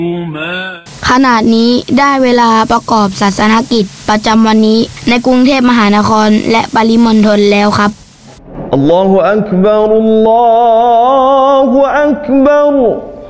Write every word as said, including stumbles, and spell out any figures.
ขณะนี้ได้เวลาประกอบศาสนกิจประจำวันนี้ในกรุงเทพมหานครและปริมณฑลแล้วครับอัลลอฮฺอักบัรอัลลอฮฺอักบัร